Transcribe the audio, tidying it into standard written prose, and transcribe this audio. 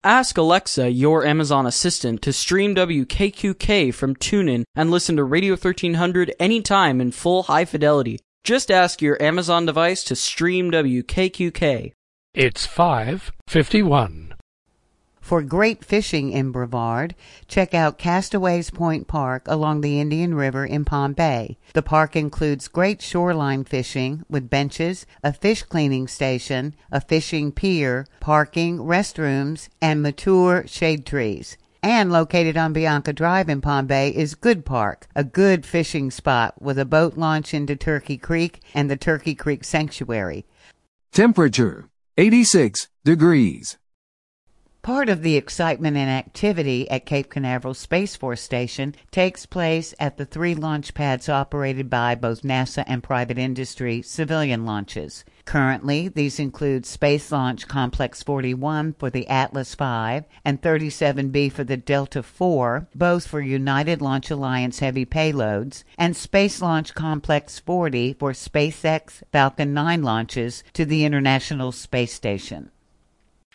Ask Alexa, your Amazon assistant, to stream WKQK from TuneIn and listen to Radio 1300 anytime in full high fidelity. Just ask your Amazon device to stream WKQK. It's 5:51. For great fishing in Brevard, check out Castaways Point Park along the Indian River in Palm Bay. The park includes great shoreline fishing with benches, a fish cleaning station, a fishing pier, parking, restrooms, and mature shade trees. And located on Bianca Drive in Palm Bay is Good Park, a good fishing spot with a boat launch into Turkey Creek and the Turkey Creek Sanctuary. Temperature, 86 degrees. Part of the excitement and activity at Cape Canaveral Space Force Station takes place at the 3 launch pads operated by both NASA and private industry civilian launches. Currently, these include Space Launch Complex 41 for the Atlas V and 37B for the Delta IV, both for United Launch Alliance heavy payloads, and Space Launch Complex 40 for SpaceX Falcon 9 launches to the International Space Station.